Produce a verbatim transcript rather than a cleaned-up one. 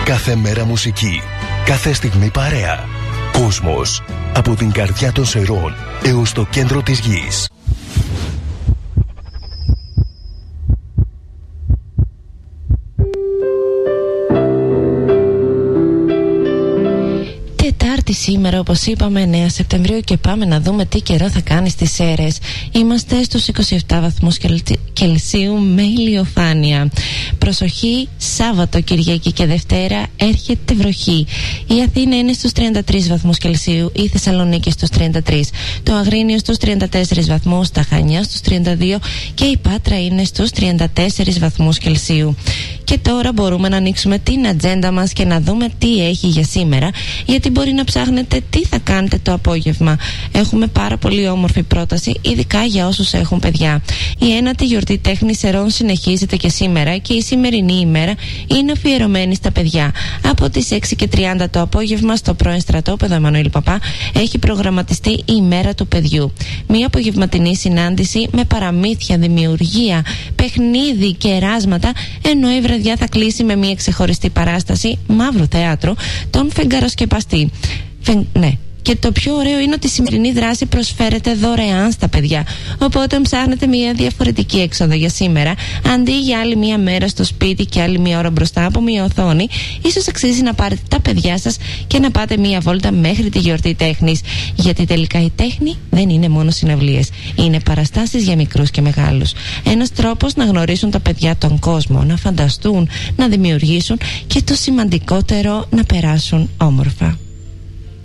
Κάθε μέρα μουσική, κάθε στιγμή παρέα. Κόσμος, από την καρδιά των Σερών έως το κέντρο της γης. Τετάρτη σήμερα, όπως είπαμε, εννέα Σεπτεμβρίου, και πάμε να δούμε τι καιρό θα κάνει στις Σέρρες. Είμαστε στους είκοσι επτά βαθμούς Κελσίου με ηλιοφάνεια. Προσοχή, Σάββατο, Κυριακή και Δευτέρα έρχεται βροχή. Η Αθήνα είναι στους τριάντα τρεις βαθμούς Κελσίου, η Θεσσαλονίκη στους τριάντα τρεις, το Αγρίνιο στους τριάντα τέσσερις βαθμούς, τα Χανιά στους τριάντα δύο και η Πάτρα είναι στους τριάντα τέσσερις βαθμούς Κελσίου. Και τώρα μπορούμε να ανοίξουμε την ατζέντα μας και να δούμε τι έχει για σήμερα, γιατί μπορεί να ψάχνετε τι θα κάνετε το απόγευμα. Έχουμε πάρα πολύ όμορφη πρόταση, ειδικά για όσους έχουν παιδιά. Η ένατη γιορτή τέχνης Σερών συνεχίζεται και σήμερα και η σημερινή ημέρα είναι αφιερωμένη στα παιδιά. Από τις έξι και τριάντα το απόγευμα στο πρώην στρατόπεδο Εμμανουήλ Παπά έχει προγραμματιστεί η ημέρα του παιδιού. Μια απογευματινή συνάντηση με παραμύθια, δημιουργία, παιχνίδι και εράσματα, ενώ η βραδιά θα κλείσει με μια ξεχωριστή παράσταση μαύρου θέατρου, τον Φεγγαροσκεπαστή. Φε... Ναι. Και το πιο ωραίο είναι ότι η σημερινή δράση προσφέρεται δωρεάν στα παιδιά. Οπότε, αν ψάχνετε μια διαφορετική έξοδο για σήμερα, αντί για άλλη μια μέρα στο σπίτι και άλλη μια ώρα μπροστά από μια οθόνη, ίσως αξίζει να πάρετε τα παιδιά σας και να πάτε μια βόλτα μέχρι τη γιορτή τέχνης. Γιατί τελικά η τέχνη δεν είναι μόνο συναυλίες. Είναι παραστάσεις για μικρούς και μεγάλους. Ένας τρόπος να γνωρίσουν τα παιδιά τον κόσμο, να φανταστούν, να δημιουργήσουν και το σημαντικότερο, να περάσουν όμορφα.